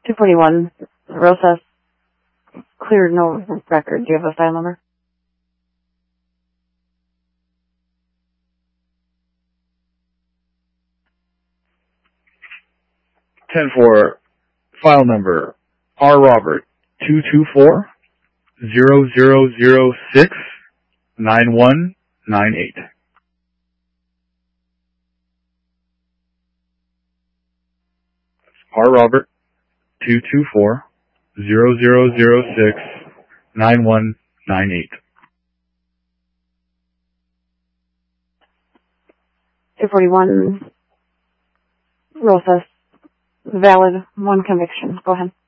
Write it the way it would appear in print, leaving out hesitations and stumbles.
241, Rosas, cleared, no record. Do you have a file number? Ten for file number R. Robert 224-0006-9198. R. Robert 224-0006-9198. 241, Rosas, valid, one conviction. Go ahead.